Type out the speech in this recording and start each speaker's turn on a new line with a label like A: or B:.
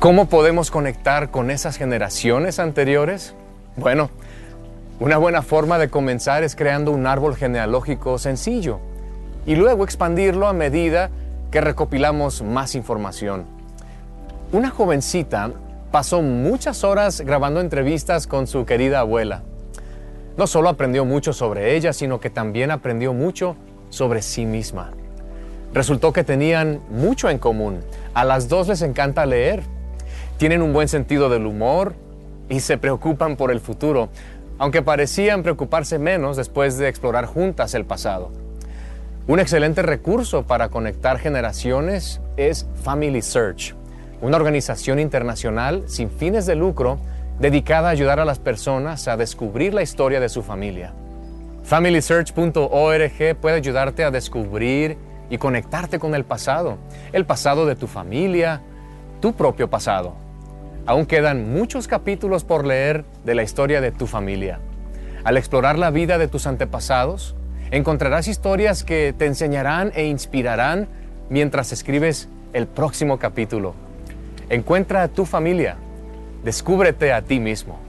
A: ¿Cómo podemos conectar con esas generaciones anteriores? Bueno, una buena forma de comenzar es creando un árbol genealógico sencillo y luego expandirlo a medida que recopilamos más información. Una jovencita pasó muchas horas grabando entrevistas con su querida abuela. No solo aprendió mucho sobre ella, sino que también aprendió mucho sobre sí misma. Resultó que tenían mucho en común. A las dos les encanta leer, tienen un buen sentido del humor y se preocupan por el futuro, aunque parecían preocuparse menos después de explorar juntas el pasado. Un excelente recurso para conectar generaciones es Family Search, una organización internacional sin fines de lucro dedicada a ayudar a las personas a descubrir la historia de su familia. FamilySearch.org puede ayudarte a descubrir y conectarte con el pasado de tu familia, tu propio pasado. Aún quedan muchos capítulos por leer de la historia de tu familia. Al explorar la vida de tus antepasados, encontrarás historias que te enseñarán e inspirarán mientras escribes el próximo capítulo. Encuentra a tu familia. Descúbrete a ti mismo.